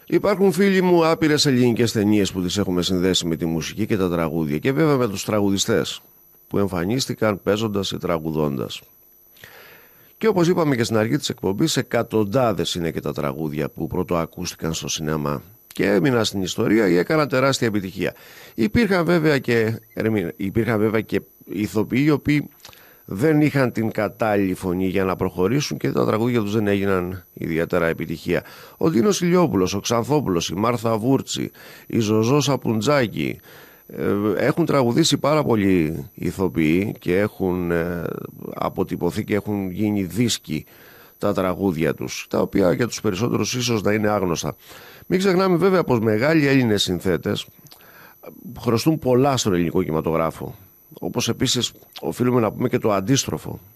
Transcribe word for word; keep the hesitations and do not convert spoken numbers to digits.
Υπάρχουν, φίλοι μου, άπειρες ελληνικές ταινίες που τις έχουμε συνδέσει με τη μουσική και τα τραγούδια, και βέβαια με τους τραγουδιστές που εμφανίστηκαν παίζοντας ή τραγουδώντας. Και όπως είπαμε και στην αρχή της εκπομπής, εκατοντάδες είναι και τα τραγούδια που πρωτοακούστηκαν στο σινεμά και έμειναν στην ιστορία ή έκαναν τεράστια επιτυχία. Υπήρχαν βέβαια και, υπήρχαν βέβαια και ηθοποιοί οι οποίοι δεν είχαν την κατάλληλη φωνή για να προχωρήσουν και τα τραγούδια τους δεν έγιναν ιδιαίτερα επιτυχία. Ο Ντίνος Ηλιόπουλος, ο Ξανθόπουλος, η Μάρθα Βούρτσι, η Ζωζό Σαπουτζάκη έχουν τραγουδήσει πάρα πολλοί ηθοποιοί και έχουν αποτυπωθεί και έχουν γίνει δίσκοι τα τραγούδια τους, τα οποία για τους περισσότερους ίσως να είναι άγνωστα. Μην ξεχνάμε βέβαια πως μεγάλοι Έλληνες συνθέτες χρωστούν πολλά στον ελληνικό κινηματογράφο. Όπως επίσης οφείλουμε να πούμε και το αντίστροφο.